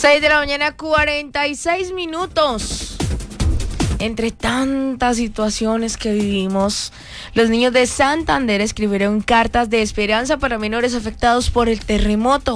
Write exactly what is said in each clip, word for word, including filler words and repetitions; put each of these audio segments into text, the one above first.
seis de la mañana, cuarenta y seis minutos. Entre tantas situaciones que vivimos, los niños de Santander escribieron cartas de esperanza para menores afectados por el terremoto.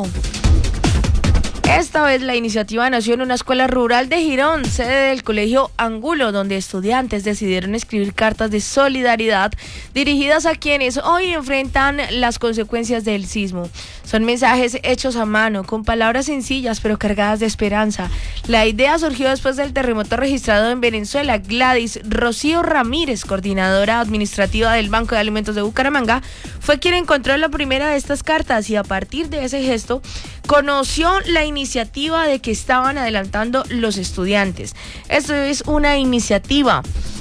Esta vez la iniciativa nació en una escuela rural de Girón, sede del Colegio Angulo, donde estudiantes decidieron escribir cartas de solidaridad dirigidas a quienes hoy enfrentan las consecuencias del sismo. Son mensajes hechos a mano, con palabras sencillas pero cargadas de esperanza. La idea surgió después del terremoto registrado en Venezuela. Gladys Rocío Ramírez, coordinadora administrativa del Banco de Alimentos de Bucaramanga, fue quien encontró la primera de estas cartas y a partir de ese gesto conoció la iniciativa de que estaban adelantando los estudiantes. Esto es una iniciativa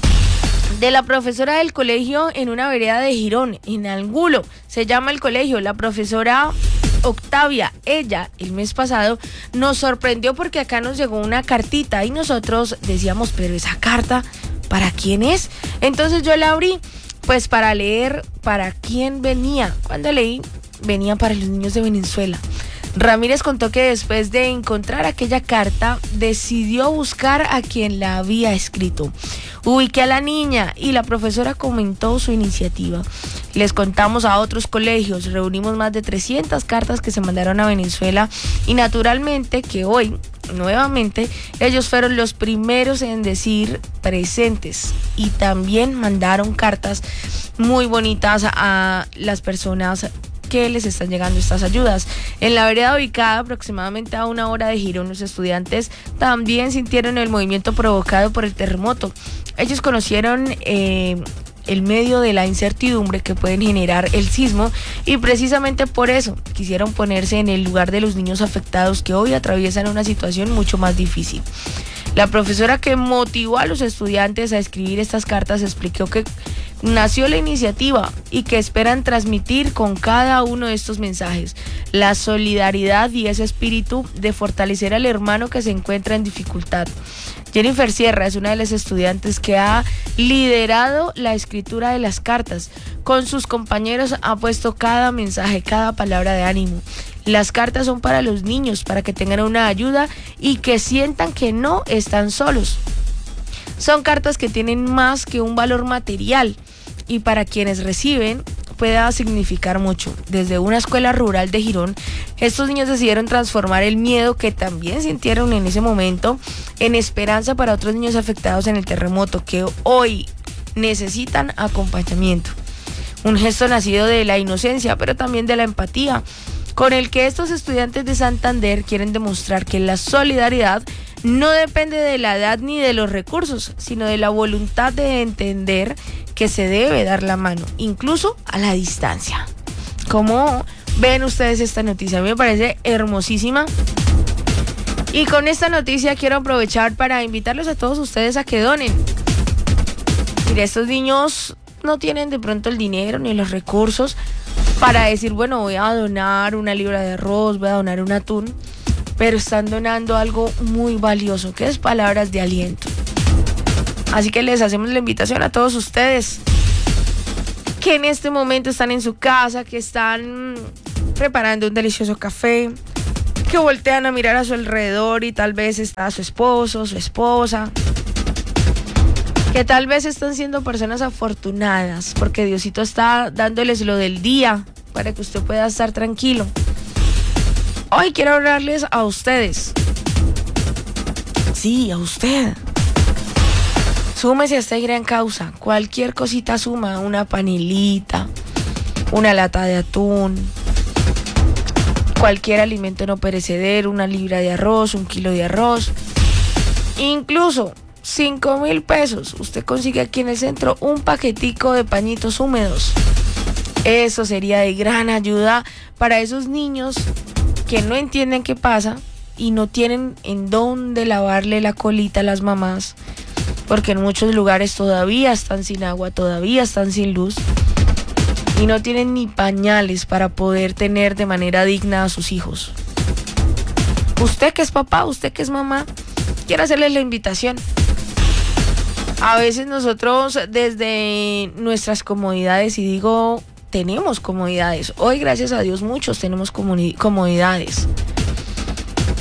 de la profesora del colegio en una vereda de Girón, en Angulo. Se llama el colegio, la profesora Octavia. Ella, el mes pasado, nos sorprendió porque acá nos llegó una cartita y nosotros decíamos, pero esa carta, ¿para quién es? Entonces yo la abrí, pues para leer para quién venía. Cuando leí, venía para los niños de Venezuela. Ramírez contó que después de encontrar aquella carta, decidió buscar a quien la había escrito. Ubiqué a la niña y la profesora comentó su iniciativa. Les contamos a otros colegios, reunimos más de trescientas cartas que se mandaron a Venezuela y naturalmente que hoy, nuevamente, ellos fueron los primeros en decir presentes y también mandaron cartas muy bonitas a las personas que les están llegando estas ayudas. En la vereda ubicada aproximadamente a una hora de Girón, los estudiantes también sintieron el movimiento provocado por el terremoto. Ellos conocieron eh, el medio de la incertidumbre que pueden generar el sismo y precisamente por eso quisieron ponerse en el lugar de los niños afectados que hoy atraviesan una situación mucho más difícil. La profesora que motivó a los estudiantes a escribir estas cartas explicó que nació la iniciativa y que esperan transmitir con cada uno de estos mensajes la solidaridad y ese espíritu de fortalecer al hermano que se encuentra en dificultad. Jennifer Sierra es una de las estudiantes que ha liderado la escritura de las cartas. Con sus compañeros ha puesto cada mensaje, cada palabra de ánimo. Las cartas son para los niños, para que tengan una ayuda y que sientan que no están solos. Son cartas que tienen más que un valor material y para quienes reciben pueda significar mucho. Desde una escuela rural de Girón, estos niños decidieron transformar el miedo que también sintieron en ese momento en esperanza para otros niños afectados en el terremoto que hoy necesitan acompañamiento. Un gesto nacido de la inocencia, pero también de la empatía, con el que estos estudiantes de Santander quieren demostrar que la solidaridad no depende de la edad ni de los recursos, sino de la voluntad de entender que se debe dar la mano, incluso a la distancia. ¿Cómo ven ustedes esta noticia? A mí me parece hermosísima. Y con esta noticia quiero aprovechar para invitarlos a todos ustedes a que donen. Mire, estos niños no tienen de pronto el dinero ni los recursos para decir, bueno, voy a donar una libra de arroz, voy a donar un atún, pero están donando algo muy valioso, que es palabras de aliento. Así que les hacemos la invitación a todos ustedes que en este momento están en su casa, que están preparando un delicioso café, que voltean a mirar a su alrededor y tal vez está su esposo, su esposa, que tal vez están siendo personas afortunadas porque Diosito está dándoles lo del día para que usted pueda estar tranquilo. Hoy quiero hablarles a ustedes. Sí, a usted. Súmese a esta gran causa. Cualquier cosita suma, una panelita, una lata de atún, cualquier alimento no perecedero, una libra de arroz, un kilo de arroz, incluso cinco mil pesos. Usted consigue aquí en el centro un paquetico de pañitos húmedos. Eso sería de gran ayuda para esos niños que no entienden qué pasa y no tienen en dónde lavarle la colita a las mamás, porque en muchos lugares todavía están sin agua, todavía están sin luz y no tienen ni pañales para poder tener de manera digna a sus hijos. Usted que es papá, usted que es mamá, quiero hacerles la invitación. A veces nosotros desde nuestras comodidades, y digo tenemos comodidades, hoy gracias a Dios muchos tenemos comodidades,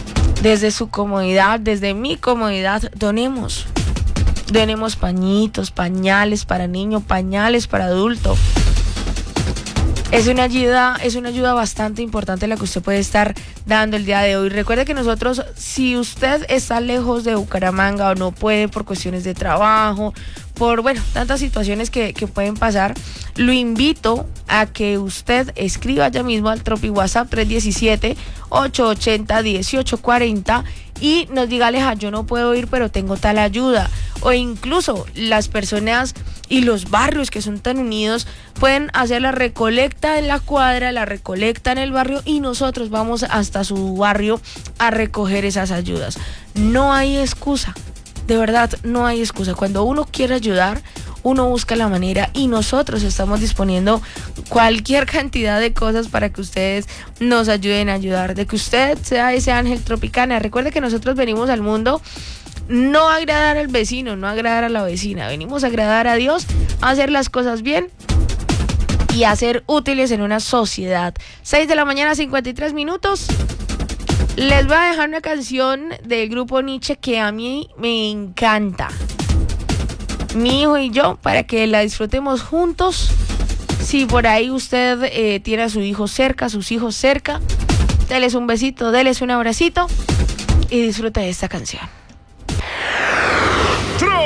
Desde su comodidad, desde mi comodidad, donemos. Donemos pañitos, pañales para niño, pañales para adulto. Es una ayuda, es una ayuda bastante importante la que usted puede estar dando el día de hoy. Recuerde que nosotros, si usted está lejos de Bucaramanga o no puede por cuestiones de trabajo, por, bueno, tantas situaciones que, que pueden pasar, lo invito a que usted escriba ya mismo al Tropi WhatsApp tres uno siete, ocho ocho cero, uno ocho cuatro cero y nos diga, Aleja, yo no puedo ir, pero tengo tal ayuda. O incluso las personas y los barrios que son tan unidos pueden hacer la recolecta en la cuadra, la recolecta en el barrio y nosotros vamos hasta su barrio a recoger esas ayudas. No hay excusa, de verdad, no hay excusa. Cuando uno quiere ayudar, uno busca la manera y nosotros estamos disponiendo cualquier cantidad de cosas para que ustedes nos ayuden a ayudar, de que usted sea ese ángel tropicana. Recuerde que nosotros venimos al mundo no a agradar al vecino, no a agradar a la vecina, venimos a agradar a Dios, a hacer las cosas bien y a ser útiles en una sociedad. seis de la mañana, cincuenta y tres minutos. Les voy a dejar una canción del grupo Nietzsche que a mí me encanta. Mi hijo y yo, para que la disfrutemos juntos. Si por ahí usted eh, tiene a su hijo cerca, a sus hijos cerca, déles un besito, déles un abracito y disfrute de esta canción.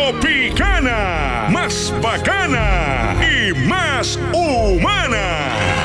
Tropicana, más bacana y más humana.